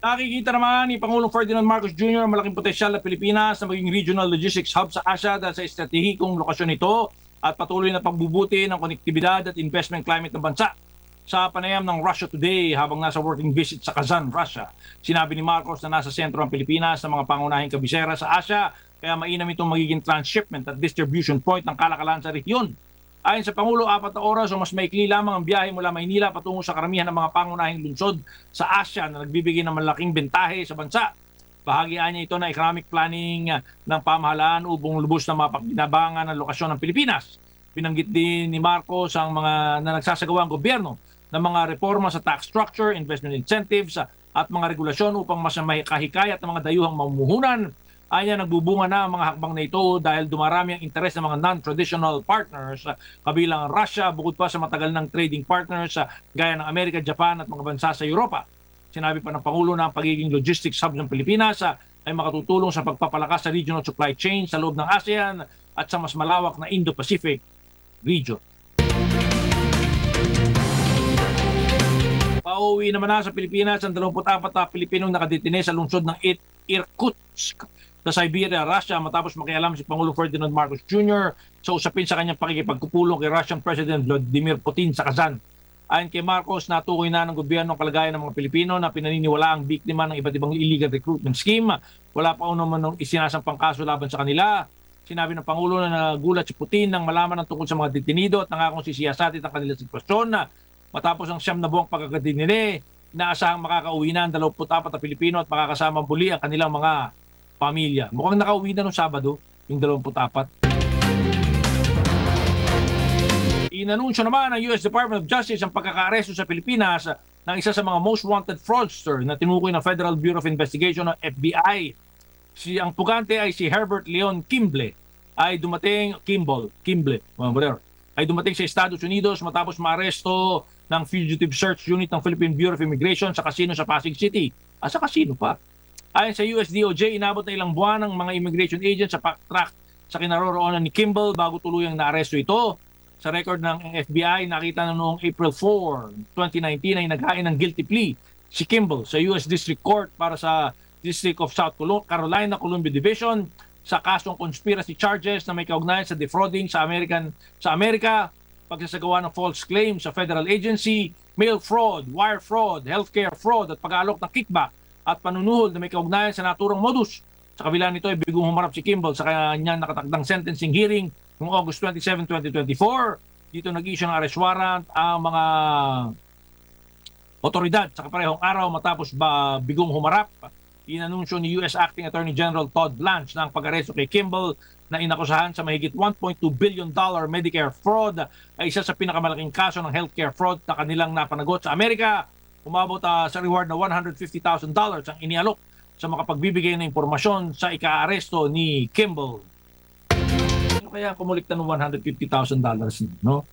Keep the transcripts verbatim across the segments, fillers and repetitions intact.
Nakikita naman ni Pangulong Ferdinand Marcos Junior ang malaking potensyal ng Pilipinas na maging regional logistics hub sa Asia dahil sa estratehikong lokasyon nito at patuloy na pagbubuti ng konektibidad at investment climate ng bansa. Sa panayam ng Russia Today habang nasa working visit sa Kazan, Russia, sinabi ni Marcos na nasa sentro ang Pilipinas sa mga pangunahing kabisera sa Asia kaya mainam itong magiging transshipment at distribution point ng kalakalan sa rehiyon. Ayon sa Pangulo, apat na oras o mas maikli lamang ang biyahe mula Maynila patungo sa karamihan ng mga pangunahing lungsod sa Asia na nagbibigay ng malaking bentahe sa bansa. Bahagian niya ito na economic planning ng pamahalaan upang lubos na mapakinabangan ang lokasyon ng Pilipinas. Binanggit din ni Marcos ang mga na nagsasagawa ang gobyerno ng mga reforma sa tax structure, investment incentives at mga regulasyon upang mas mahikahikayat ng mga dayuhang mamumuhunan. Anya nagbubunga na ang mga hakbang na ito dahil dumarami ang interes ng mga non-traditional partners kabilang Russia bukod pa sa matagal ng trading partners gaya ng Amerika, Japan at mga bansa sa Europa. Sinabi pa ng Pangulo na ang pagiging logistics hub ng Pilipinas ay makatutulong sa pagpapalakas sa regional supply chain sa loob ng ASEAN at sa mas malawak na Indo-Pacific region. Pauwi naman na sa Pilipinas ang dalawampu't apat na Pilipinong nakadetine sa lungsod ng Irkutsk sa Siberia, Russia matapos makialam si Pangulong Ferdinand Marcos Junior sa usapin sa kanyang pakikipagpupulong kay Russian President Vladimir Putin sa Kazan. Ayon kay Marcos, natukoy na ng gobyerno ang kalagayan ng mga Pilipino na pinaniniwala ang biktima ng iba't ibang illegal recruitment scheme. Wala pa naman nung isinasampang kaso laban sa kanila. Sinabi ng Pangulo na nagulat si Putin nang malaman ng tungkol sa mga detenido at nangakong sisiyasatin ang kanilang sitwasyon. Matapos ang siyam na buwang pagkakadenine, inaasahang makakauwi na ang dalawampu't apat na Pilipino at makakasama muli ang kanilang mga pamilya. Mukhang nakauwi na noong Sabado, yung dalawampu't apat. Inanunsyo naman ng U S Department of Justice ang pagkakaaresto sa Pilipinas ng isa sa mga most wanted fraudster na tinukoy ng Federal Bureau of Investigation o F B I. Si, ang pugante ay si Herbert Leon Kimble ay dumating, Kimball, Kimble, whatever, ay dumating sa Estados Unidos matapos maaresto ng Fugitive Search Unit ng Philippine Bureau of Immigration sa casino sa Pasig City. Ah, sa casino pa. Ayon sa U S D O J, inabot na ilang buwan ng mga immigration agents sa backtrack sa kinaroroonan ni Kimball bago tuluyang naaresto ito. Sa record ng F B I, nakita na noong April fourth, twenty nineteen ay naghain ng guilty plea si Kimball sa U S District Court para sa District of South Carolina, Columbia Division sa kasong conspiracy charges na may kaugnayan sa defrauding sa American sa Amerika, pagsasagawa ng false claims sa federal agency, mail fraud, wire fraud, healthcare fraud at pag-aalok ng kickback at panunuhol na may kaugnayan sa naturang modus. Sa kabila nito ay bigong humarap si Kimball sa kanyang nakatakdang sentencing hearing noong August twenty-seventh, twenty twenty-four. Dito nag-issue ng arrest warrant ang mga otoridad sa kaparehong araw matapos ba bigong humarap. Inanunsyo ni U S Acting Attorney General Todd Blanche na ang pag-aresto kay Kimball na inakusahan sa mahigit one point two billion dollar Medicare fraud ay isa sa pinakamalaking kaso ng healthcare fraud na kanilang napanagot sa Amerika. Umabot uh, sa reward na one hundred fifty thousand dollars ang inialok sa makapagbibigay ng impormasyon sa ika-aresto ni Kimball. Ano kaya kumulikta ng one hundred fifty thousand dollars, no?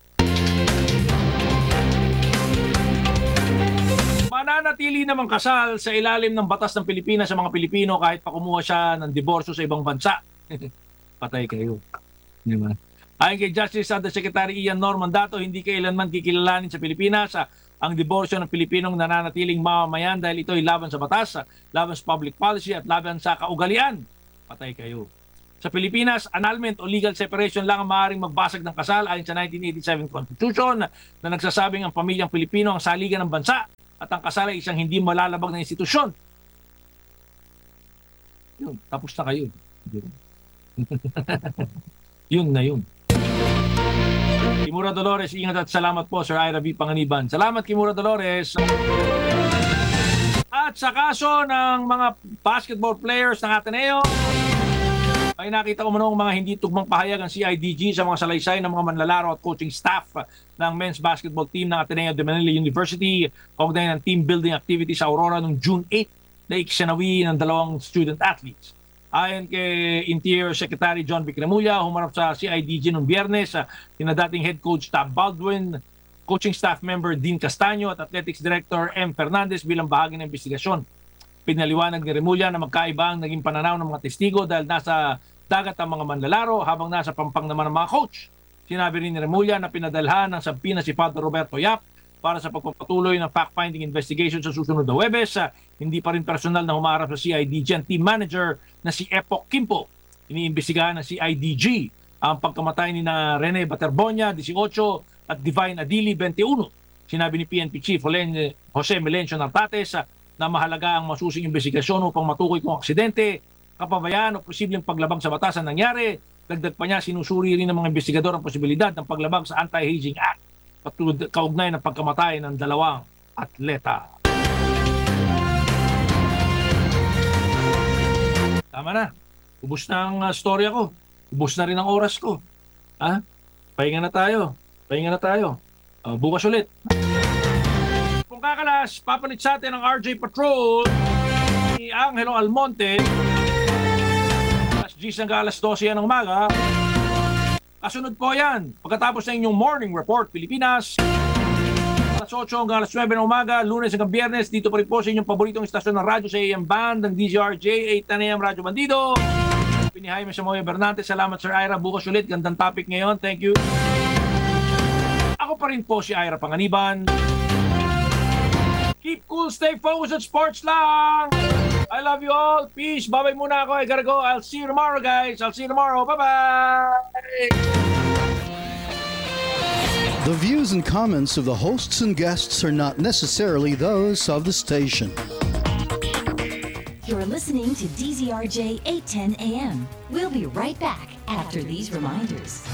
Mananatili namang kasal sa ilalim ng batas ng Pilipinas sa mga Pilipino kahit pa kumuha siya ng diborsyo sa ibang bansa. Patay kayo. Di ba? Ayon kay Justice Undersecretary Ian Normandato, hindi kailanman kikilalanin sa Pilipinas ang diborsyo ng Pilipinong nananatiling mamamayan dahil ito ay laban sa batas, laban sa public policy at laban sa kaugalian. Patay kayo. Sa Pilipinas, annulment o legal separation lang ang maaaring magbasag ng kasal ayon sa nineteen eighty-seven Constitution na nagsasabing ang pamilyang Pilipino ang saligan ng bansa at ang kasal ay isang hindi malalabag na institusyon. Yun, tapos na kayo. Yun na yun. Kimura Dolores, ingat at salamat po, Sir Ira V. Panganiban. Salamat, Kimura Dolores. At sa kaso ng mga basketball players ng Ateneo, ay nakita ko manong mga hindi tugmang pahayag ang C I D G sa mga salaysay ng mga manlalaro at coaching staff ng men's basketball team ng Ateneo de Manila University kaugnay ng team building activity sa Aurora noong June eighth na ikisinawi ng dalawang student athletes. Ayon kay Interior Secretary John Vic Remulla, humarap sa C I D G noong Biyernes uh, yung dating head coach Tab Baldwin, coaching staff member Dean Castaño at athletics director M. Fernandez bilang bahagi ng investigasyon. Pinaliwanag ni Remulla na magkaiba ang naging pananaw ng mga testigo dahil nasa dagat ang mga manlalaro habang nasa pampang naman ang mga coach. Sinabi rin ni Remulla na pinadalhan ng sabina si Father Roberto Yap para sa pagpapatuloy ng fact-finding investigation sa susunod na Huwebes. Uh, hindi pa rin personal na humarap sa C I D G ang team manager na si Epok Kimpo. Iniimbestigahan ng C I D G ang pagkamatay ni na Rene Baterbonia, eighteen, at Divine Adili, twenty-one. Sinabi ni P N P Chief Jose Melencio Nartates uh, na mahalaga ang masusing investigasyon upang matukoy kung aksidente, kapabayaan o posibleng paglabag sa batas ang nangyari. Dagdag pa niya, sinusuri rin ng mga investigador ang posibilidad ng paglabag sa Anti-Aging Act patulad kaugnay ng pagkamatay ng dalawang atleta. Tama na. Ubus na ang uh, storya ko. Ubus na rin ang oras ko. Ha? Pahinga na tayo. Pahinga na tayo. Uh, bukas ulit. Kung kakalas, papalit sa atin ang R J Patrol ni Angelo Almonte. Alas G hanggang alas twelve yan ng umaga. Kasunod po yan. Pagkatapos ng inyong Morning Report Pilipinas, alas eight hanggang alas nine ng umaga, Lunes hanggang Biyernes, dito pa rin po sa inyong paboritong istasyon ng radyo sa A M Band, ng D Z R J, eight ten A M Radyo Bandido. Pinihay mo sa Moya Bernante. Salamat, Sir Ira. Bukas ulit. Gandang topic ngayon. Thank you. Ako pa rin po si Ira Panganiban. Keep cool, stay focused at sports lang. I love you all. Peace. Bye-bye muna ako. I gotta go. I'll see you tomorrow, guys. I'll see you tomorrow. Bye-bye. The views and comments of the hosts and guests are not necessarily those of the station. You're listening to D Z R J eight ten A M. We'll be right back after these reminders.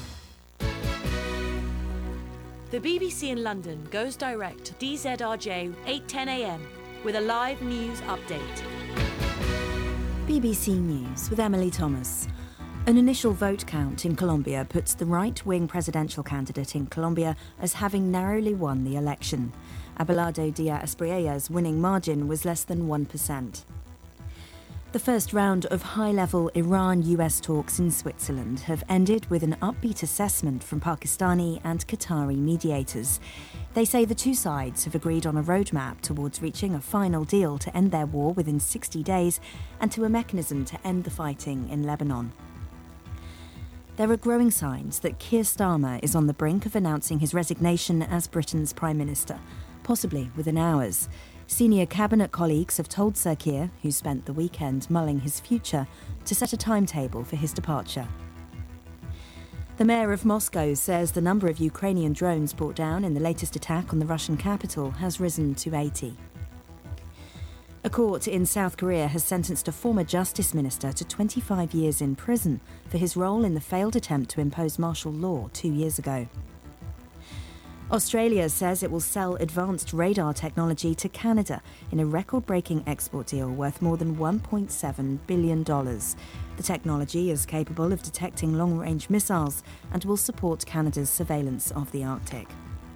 The B B C in London goes direct to D Z R J eight ten A M with a live news update. B B C News with Emily Thomas. An initial vote count in Colombia puts the right-wing presidential candidate in Colombia as having narrowly won the election. Abelardo Díaz-Espriello's winning margin was less than one percent. The first round of high-level Iran-U S talks in Switzerland have ended with an upbeat assessment from Pakistani and Qatari mediators. They say the two sides have agreed on a roadmap towards reaching a final deal to end their war within sixty days and to a mechanism to end the fighting in Lebanon. There are growing signs that Keir Starmer is on the brink of announcing his resignation as Britain's Prime Minister, possibly within hours. Senior cabinet colleagues have told Sir Keir, who spent the weekend mulling his future, to set a timetable for his departure. The mayor of Moscow says the number of Ukrainian drones brought down in the latest attack on the Russian capital has risen to eighty. A court in South Korea has sentenced a former justice minister to twenty-five years in prison for his role in the failed attempt to impose martial law two years ago. Australia says it will sell advanced radar technology to Canada in a record-breaking export deal worth more than one point seven billion dollars. The technology is capable of detecting long-range missiles and will support Canada's surveillance of the Arctic.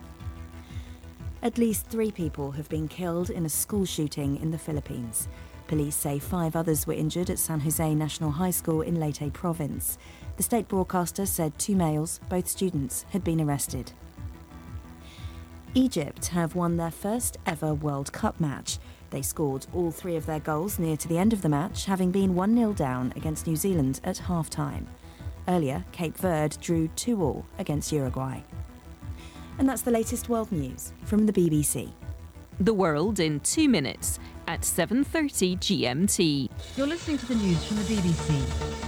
At least three people have been killed in a school shooting in the Philippines. Police say five others were injured at San Jose National High School in Leyte Province. The state broadcaster said two males, both students, had been arrested. Egypt have won their first ever World Cup match. They scored all three of their goals near to the end of the match, having been one nil down against New Zealand at half-time. Earlier, Cape Verde drew two all against Uruguay. And that's the latest world news from the B B C. The world in two minutes at seven thirty G M T. You're listening to the news from the B B C.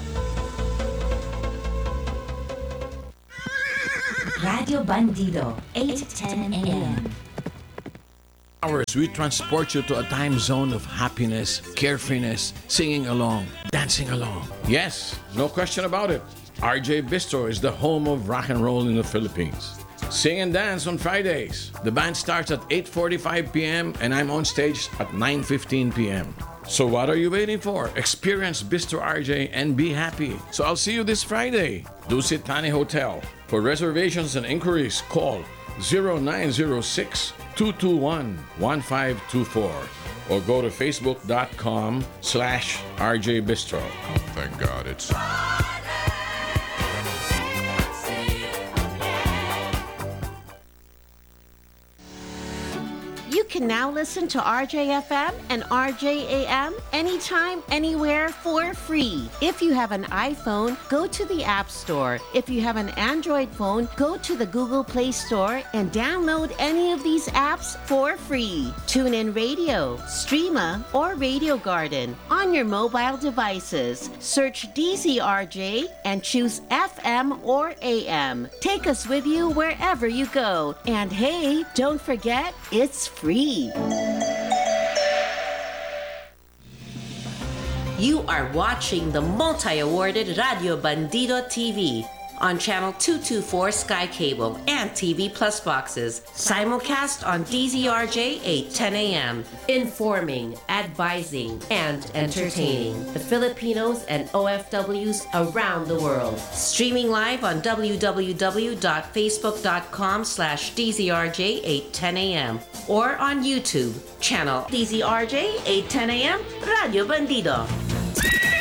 Radio Bandido, eight ten A M. Hours, we transport you to a time zone of happiness, carefreeness, singing along, dancing along. Yes, no question about it. R J Bistro is the home of rock and roll in the Philippines. Sing and dance on Fridays. The band starts at eight forty-five p.m. and I'm on stage at nine fifteen p.m. So what are you waiting for? Experience Bistro R J and be happy. So I'll see you this Friday. Dusit Thani Hotel. For reservations and inquiries, call zero nine zero six, two two one, one five two four or go to facebook.com slash RJ Bistro. Oh, thank God it's... You can can now listen to R J F M and R J A M anytime, anywhere for free. If you have an iPhone, go to the App Store. If you have an Android phone, go to the Google Play Store and download any of these apps for free. TuneIn Radio, Streama, or Radio Garden on your mobile devices. Search D Z R J and choose F M or A M. Take us with you wherever you go. And hey, don't forget, it's free. You are watching the multi-awarded Radio Bandido T V on Channel two twenty-four Sky Cable and T V Plus boxes. Simulcast on D Z R J eight ten A M. Informing, advising, and entertaining the Filipinos and O F Ws around the world. Streaming live on w w w dot facebook dot com slash D Z R J eight ten A M or on YouTube, channel D Z R J eight ten A M Radio Bandido.